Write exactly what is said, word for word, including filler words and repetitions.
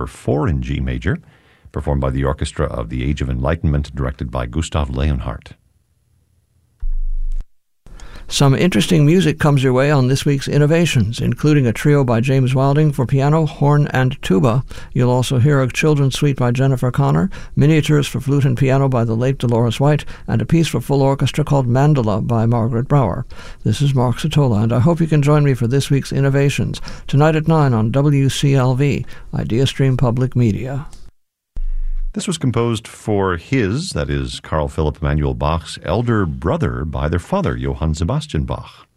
number four in G major, performed by the Orchestra of the Age of Enlightenment, directed by Gustav Leonhardt. Some interesting music comes your way on this week's Innovations, including a trio by James Wilding for piano, horn, and tuba. You'll also hear a children's suite by Jennifer Connor, miniatures for flute and piano by the late Dolores White, and a piece for full orchestra called Mandala by Margaret Brower. This is Mark Satola, and I hope you can join me for this week's Innovations, tonight at nine on W C L V, IdeaStream Public Media. This was composed for his, that is, Carl Philipp Emanuel Bach's elder brother by their father, Johann Sebastian Bach.